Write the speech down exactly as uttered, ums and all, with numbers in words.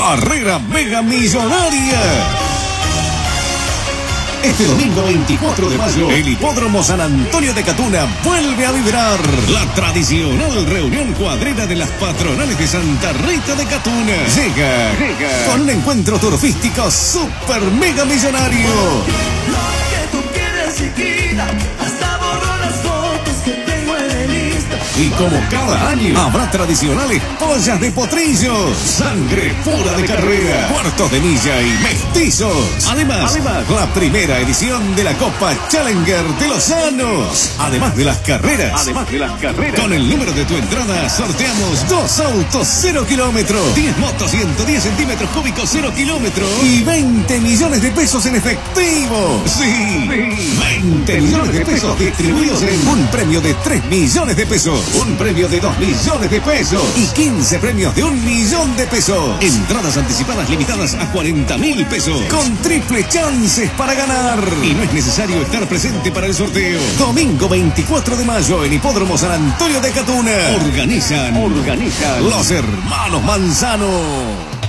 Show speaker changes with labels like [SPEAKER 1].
[SPEAKER 1] Carrera Mega Millonaria. Este domingo veinticuatro de mayo, el Hipódromo San Antonio de Catuna vuelve a vibrar la tradicional reunión cuadrera de las patronales de Santa Rita de Catuna. Llega, Llega. con un encuentro turfístico super mega millonario.
[SPEAKER 2] Lo que tú quieres, chiquita, hasta borro las fotos que tengo en el Insta.
[SPEAKER 1] Y como cada año, habrá tradicionales pollas de potrillo, sangre pura de carrera, cuartos de milla y mestizos. Además, Además, la primera edición de la Copa Challenger de los Llanos. Además de las carreras. Además de las carreras. Con el número de tu entrada sorteamos dos autos cero kilómetros, diez motos ciento diez centímetros cúbicos cero kilómetros y veinte millones de pesos en efectivo. Sí, sí, veinte millones de pesos distribuidos en un premio de tres millones de pesos, un premio de dos millones de pesos y quince premios de un millón de pesos. Entradas anticipadas limitadas a cuarenta mil pesos, con triple chances para ganar. Y no es necesario estar presente para el sorteo. Domingo veinticuatro de mayo en Hipódromo San Antonio de Catuna. Organizan, Organizan los hermanos Manzano.